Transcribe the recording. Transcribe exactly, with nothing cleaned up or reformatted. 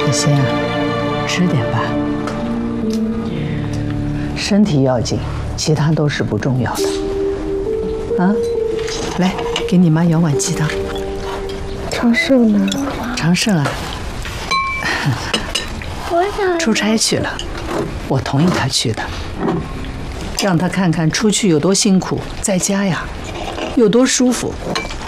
子欣啊，吃点吧，身体要紧，其他都是不重要的。啊，来，给你妈舀碗鸡汤。 长胜呢？ 长胜啊， 我想出差去了，我同意他去的，让他看看出去有多辛苦，在家呀有多舒服。